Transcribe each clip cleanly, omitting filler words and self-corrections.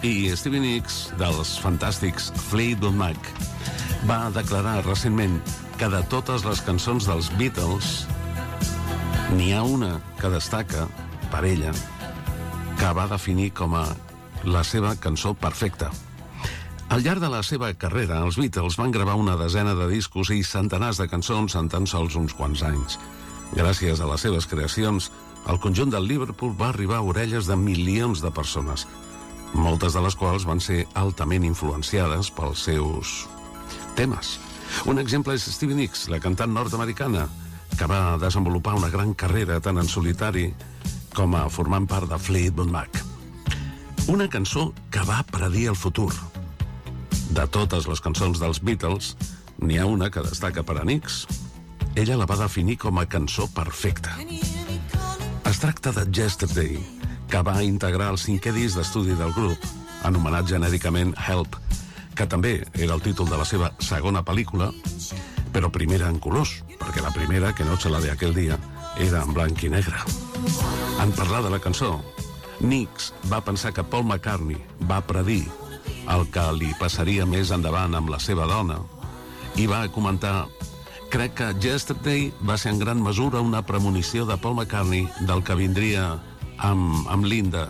I Stevie Nicks, dels fantàstics Fleetwood Mac, va declarar recentment que de totes les cançons dels Beatles n'hi ha una que destaca per ella, que va definir com a la seva cançó perfecta. Al llarg de la seva carrera, els Beatles van gravar una desena de discos i centenars de cançons en tan sols uns quants anys. Gràcies a les seves creacions, el conjunt del Liverpool va arribar a orelles de milions de persones, moltes de les quals van ser altament influenciades pels seus temes. Un exemple és Stevie Nicks, la cantant nord-americana, que va desenvolupar una gran carrera tant en solitari com a formant part de Fleetwood Mac. Una cançó que va predir el futur. De totes les cançons dels Beatles, n'hi ha una que destaca per a Nicks. Ella la va definir com a cançó perfecta. Es tracta de Yesterday, que va integrar el 5è disc d'estudi del grup, anomenat genèricament Help, que també era el títol de la seva segona pel·lícula, però primera en colors, perquè la primera, Que noche la de aquel día, era en blanc i negre. En parlar de la cançó, Nicks va pensar que Paul McCartney va predir el que li passaria més endavant amb la seva dona i va comentar: crec que Yesterday va ser en gran mesura una premonició de Paul McCartney del que vindria amb Linda,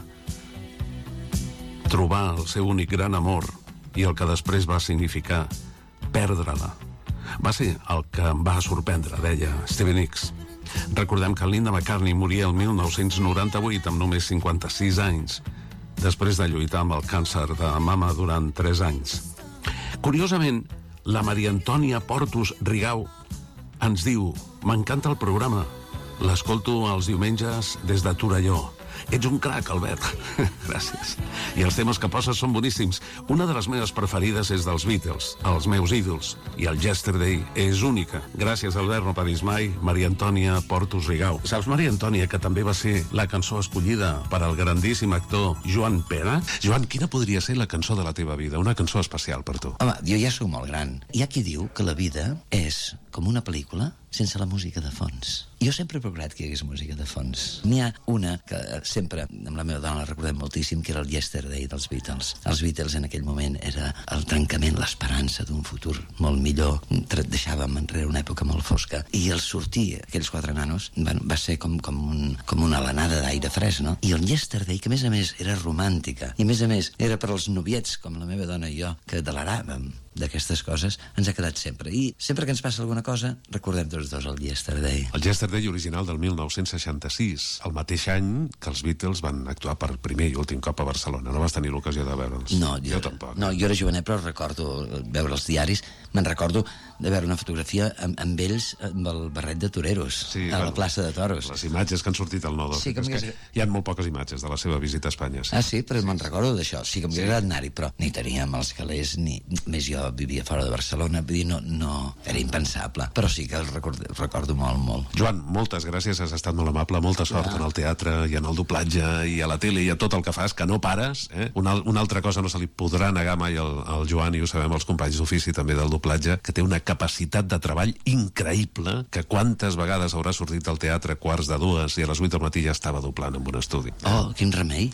trobar el seu únic gran amor, i el que després va significar perdre-la. Va ser el que em va sorprendre, deia Stevie Nicks. Recordem que Linda McCartney moria el 1998 amb només 56 anys, després de lluitar amb el càncer de mama durant 3 anys. Curiosament, la Maria Antònia Portus Rigau ens diu: m'encanta el programa, l'escolto els diumenges des de Torelló. Ets un crac, Albert. Gràcies. I els temes que poses són boníssims. Una de les meves preferides és dels Beatles, els meus ídols, i el Yesterday és única. Gràcies, Albert, no paris mai. Maria Antònia Portus Rigau. Saps, Maria Antònia, que també va ser la cançó escollida per al grandíssim actor Joan Pera? Joan, quina podria ser la cançó de la teva vida? Una cançó especial per tu. Home, jo ja sóc molt gran. Hi ha qui diu que la vida és com una pel·lícula sense la música de fons. Jo sempre he procurat que hi hagués música de fons. N'hi ha una que sempre, amb la meva dona, la recordem moltíssim, que era el Yesterday dels Beatles. Els Beatles en aquell moment era el trencament, l'esperança d'un futur molt millor. Deixàvem enrere una època molt fosca. I el sortir, aquells 4 nanos, va ser com una alenada d'aire fresc, no? I el Yesterday, que a més era romàntica, i a més era per als noviets, com la meva dona i jo, que deleràvem d'aquestes coses, ens ha quedat sempre. I sempre que ens passa alguna cosa, recordem tots dos el Yesterday. El Yesterday original del 1966, el mateix any que els Beatles van actuar per primer i últim cop a Barcelona. No vas tenir l'ocasió de veure'ls? No, jo tampoc. No, jo era jovenet, però recordo veure els diaris. Me'n recordo de veure una fotografia amb ells amb el barret de toreros, sí, a la plaça de Toros. Les imatges que han sortit al Nodo. Sí, hi ha molt poques imatges de la seva visita a Espanya. Sí. Ah, sí? Però me'n recordo d'això. Sí que m'hauria agradat anar-hi, però ni teníem els calés, ni més jo vivia fora de Barcelona, vull dir, no, era impensable, però sí que el recordo molt. Joan, moltes gràcies, has estat molt amable, molta sort en el teatre i en el doblatge i a la tele i a tot el que fas, que no pares, eh? Una altra cosa no se li podrà negar mai al Joan, i ho sabem els companys d'ofici també del doblatge, que té una capacitat de treball increïble, que quantes vegades haurà sortit al teatre 1:45 i a les 8 del matí ja estava doblant en un estudi. Oh, quin remei.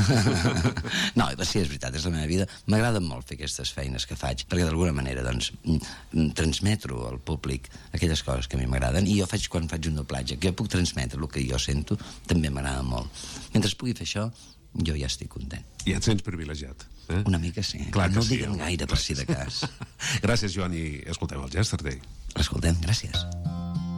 No, sí, és veritat, és la meva vida. M'agrada molt fer aquestes feines que faig, perquè d'alguna manera, doncs, transmeto al públic aquelles coses que a mi m'agraden, i jo quan faig un doblatge, que jo puc transmetre el que jo sento, també m'agrada molt. Mentre pugui fer això, jo ja estic content. I et sents privilegiat, eh? Una mica sí. Clar no ho diguem gaire, per si de cas. Gràcies, Joan, i escoltem el Yesterday. L'escoltem, gràcies.